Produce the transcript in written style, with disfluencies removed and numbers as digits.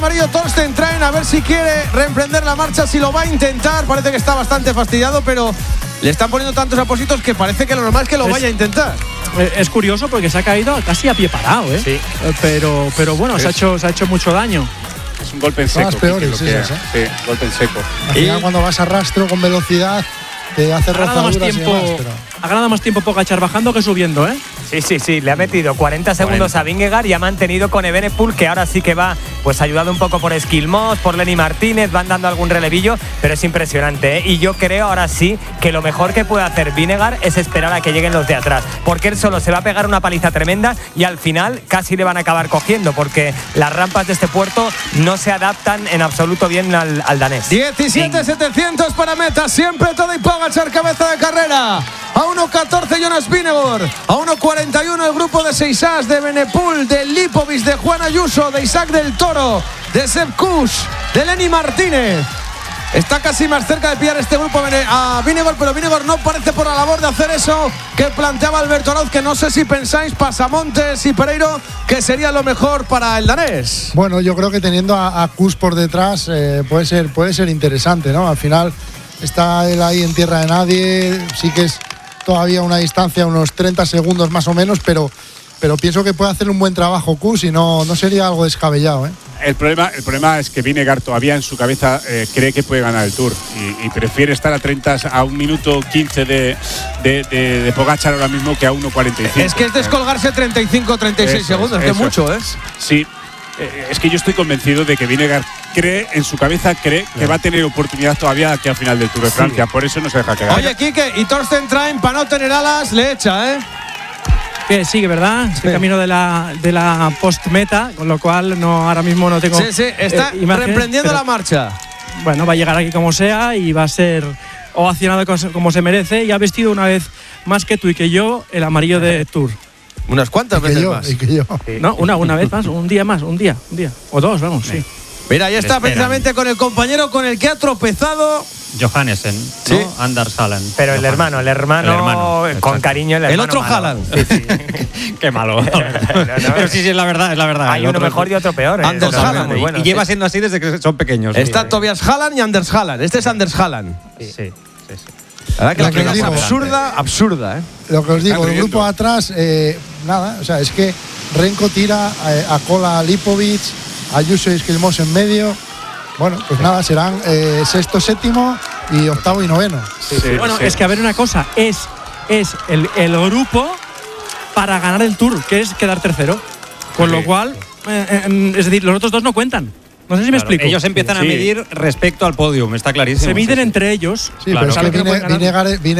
Mario Torsten Train, a ver si quiere reemprender la marcha, si lo va a intentar. Parece que está bastante fastidiado, pero le están poniendo tantos apósitos que parece que lo normal es que lo vaya a intentar. Es curioso porque se ha caído casi a pie parado, ¿eh? Sí. Pero bueno, se ha hecho mucho daño. Es un golpe en seco. Más peores, Sí, golpe en seco. Al final, cuando vas a rastro con velocidad, te hace rozaduras y demás, pero... Ha ganado más tiempo Pogačar bajando que subiendo, ¿eh? Sí, le ha metido 40 segundos a Vingegaard y ha mantenido con Evenepoel, que ahora sí que va pues ayudado un poco por Esquilmós, por Lenny Martínez, van dando algún relevillo, pero es impresionante, ¿eh? Y yo creo ahora sí que lo mejor que puede hacer Vingegaard es esperar a que lleguen los de atrás, porque él solo se va a pegar una paliza tremenda y al final casi le van a acabar cogiendo, porque las rampas de este puerto no se adaptan en absoluto bien al danés. 17.700 para meta, siempre Tadej Pogačar, cabeza de carrera. A 1.14 Jonas Vingegaard, a 1.41 el grupo de Seixas, de Evenepoel, de Lipovic, de Juan Ayuso, de Isaac del Toro, de Sepp Kuss, de Lenny Martínez. Está casi más cerca de pillar este grupo a Vingegaard, pero Vingegaard no parece por la labor de hacer eso que planteaba Alberto Arauz, que no sé si pensáis, Pasamontes y Pereiro, que sería lo mejor para el danés. Bueno, yo creo que teniendo a Kuss por detrás puede ser interesante, ¿no? Al final está él ahí en tierra de nadie, sí que es todavía una distancia, unos 30 segundos más o menos, pero pienso que puede hacer un buen trabajo Kuss y no sería algo descabellado, ¿eh? El problema es que Vingegaard todavía en su cabeza cree que puede ganar el Tour y prefiere estar a 1 minuto 15 de Pogačar ahora mismo que a 1.45. Es que es descolgarse 35-36 segundos, que mucho, ¿eh? Sí. Es que yo estoy convencido de que Vingegaard en su cabeza cree que va a tener oportunidad todavía aquí al final del Tour de Francia, por eso no se deja quedar. Oye, Quique, y Torsten Train, para no tener alas, le echa, ¿eh? Que sigue, ¿verdad? Este camino de la post-meta, con lo cual ahora mismo no tengo. Sí, está reemprendiendo la marcha. Bueno, va a llegar aquí como sea y va a ser ovacionado como se merece y ha vestido una vez más que tú y que yo el amarillo de Tour. Unas cuantas veces más. Y que yo. Sí. No, una vez más, un día más, un día. O dos, vamos, sí. Mira, ahí está precisamente con el compañero con el que ha tropezado. Johannessen, ¿no? Sí. Anders Haaland. Pero el hermano, con cariño, el hermano. El otro Haaland. Sí. Qué malo. Pero sí, es la verdad, Hay uno mejor y otro peor. Anders Haaland. Muy bueno, y lleva siendo así desde que son pequeños. Está Tobias Haaland y Anders Haaland. Este es Anders Haaland. Sí. La verdad que Lo que es digo, absurda, ¿eh? Lo que os digo, el grupo atrás, nada, o sea, es que Renko tira a cola a Lipovic, Ayuso y Esquilmós en medio. Bueno, pues nada, serán sexto, séptimo y octavo y noveno. Bueno, es que a ver una cosa, es el grupo para ganar el Tour, que es quedar tercero. Con lo cual, es decir, los otros dos no cuentan. No sé si me explico. Ellos empiezan a medir respecto al podium, está clarísimo. Se miden entre ellos. Sí, claro, pero es que Vingegaard